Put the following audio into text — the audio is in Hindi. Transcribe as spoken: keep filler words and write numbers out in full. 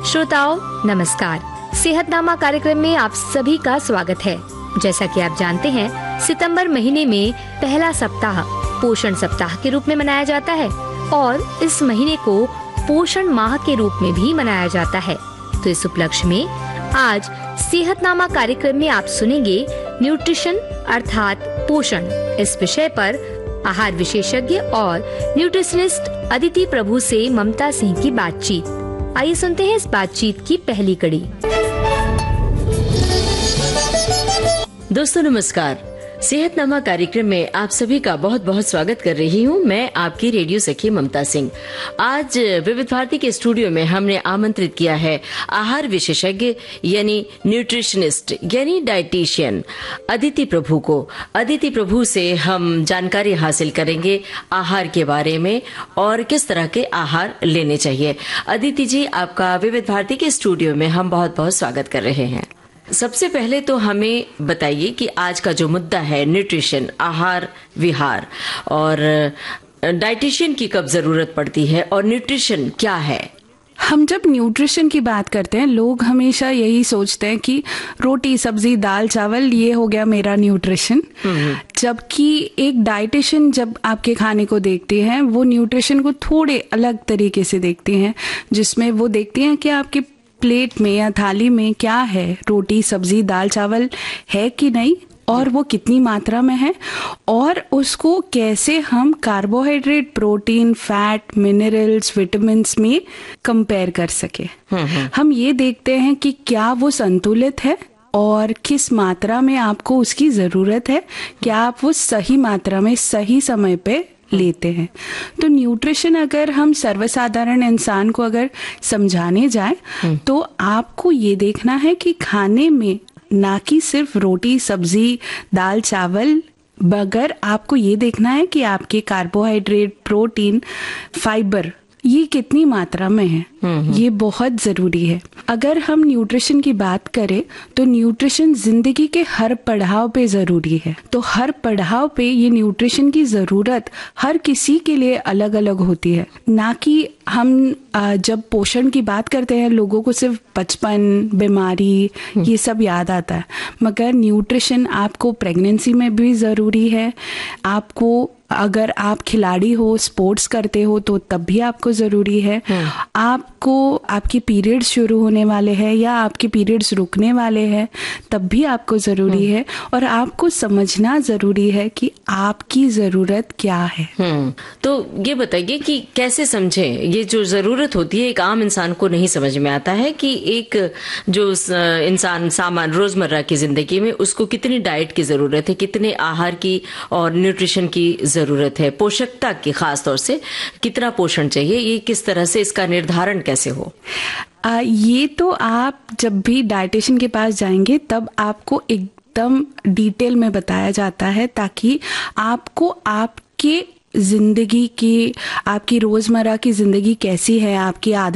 श्रोताओं नमस्कार। सेहतनामा कार्यक्रम में आप सभी का स्वागत है। जैसा कि आप जानते हैं, सितंबर महीने में पहला सप्ताह पोषण सप्ताह के रूप में मनाया जाता है और इस महीने को पोषण माह के रूप में भी मनाया जाता है। तो इस उपलक्ष्य में आज सेहतनामा कार्यक्रम में आप सुनेंगे न्यूट्रिशन अर्थात पोषण इस विषय पर आहार विशेषज्ञ और न्यूट्रिशनिस्ट अदिति प्रभु से ममता सिंह की बातचीत। आइए सुनते हैं इस बातचीत की पहली कड़ी। दोस्तों नमस्कार। सेहतनामा कार्यक्रम में आप सभी का बहुत बहुत स्वागत कर रही हूँ। मैं आपकी रेडियो सखी ममता सिंह। आज विविध भारती के स्टूडियो में हमने आमंत्रित किया है आहार विशेषज्ञ यानी न्यूट्रिशनिस्ट यानी डाइटिशियन अदिति प्रभु को। अदिति प्रभु से हम जानकारी हासिल करेंगे आहार के बारे में और किस तरह के आहार लेने चाहिए। अदिति जी, आपका विविध भारती के स्टूडियो में हम बहुत बहुत स्वागत कर रहे हैं। सबसे पहले तो हमें बताइए कि आज का जो मुद्दा है न्यूट्रिशन, आहार विहार, और डाइटिशियन की कब जरूरत पड़ती है और न्यूट्रिशन क्या है? हम जब न्यूट्रिशन की बात करते हैं, लोग हमेशा यही सोचते हैं कि रोटी सब्जी दाल चावल ये हो गया मेरा न्यूट्रिशन। जबकि एक डाइटिशियन जब आपके खाने को देखते हैं, वो न्यूट्रिशन को थोड़े अलग तरीके से देखते हैं, जिसमें वो देखते हैं कि आपके प्लेट में या थाली में क्या है, रोटी सब्जी दाल चावल है कि नहीं, और वो कितनी मात्रा में है, और उसको कैसे हम carbohydrate, protein, fat, minerals, vitamins में कंपेयर कर सके। हम ये देखते हैं कि क्या वो संतुलित है और किस मात्रा में आपको उसकी जरूरत है, क्या आप वो सही मात्रा में सही समय पे लेते हैं। तो न्यूट्रिशन अगर हम सर्वसाधारण इंसान को अगर समझाने जाए तो आपको ये देखना है कि खाने में ना कि सिर्फ रोटी सब्जी दाल चावल, मगर आपको ये देखना है कि आपके कार्बोहाइड्रेट, प्रोटीन, फाइबर ये कितनी मात्रा में है। ये बहुत जरूरी है। अगर हम न्यूट्रिशन की बात करें तो न्यूट्रिशन जिंदगी के हर पड़ाव पे जरूरी है। तो हर पड़ाव पे ये न्यूट्रिशन की जरूरत हर किसी के लिए अलग अलग होती है। ना कि हम जब पोषण की बात करते हैं लोगों को सिर्फ बचपन, बीमारी ये सब याद आता है, मगर न्यूट्रिशन आपको प्रेगनेंसी में भी जरूरी है। आपको अगर आप खिलाड़ी हो, स्पोर्ट्स करते हो तो तब भी आपको जरूरी है। आपको आपकी पीरियड्स शुरू होने वाले हैं या आपके पीरियड्स रुकने वाले हैं तब भी आपको जरूरी है। और आपको समझना जरूरी है कि आपकी जरूरत क्या है। तो ये बताइए कि कैसे समझें ये जो जरूरत होती है, एक आम इंसान को नहीं समझ में आता है कि एक जो इंसान सामान रोजमर्रा की जिंदगी में उसको कितनी डाइट की जरूरत है, कितने आहार की और न्यूट्रिशन की जरूरत है, पोषकता की खास तौर से कितना पोषण चाहिए, ये किस तरह से इसका निर्धारण कैसे हो? आ, ये तो आप जब भी डाइटिशियन के पास जाएंगे तब आपको एकदम डिटेल में बताया जाता है, ताकि आपको आपके जिंदगी की, आपकी रोजमर्रा की जिंदगी कैसी है, आपकी आदत